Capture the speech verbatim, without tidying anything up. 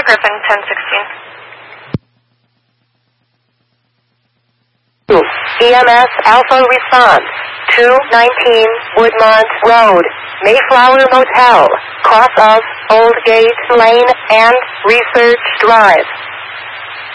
Griffin, ten sixteen. E M S Alpha response. two nineteen Woodmont Road, Mayflower Motel, cross of Old Gate Lane and Research Drive.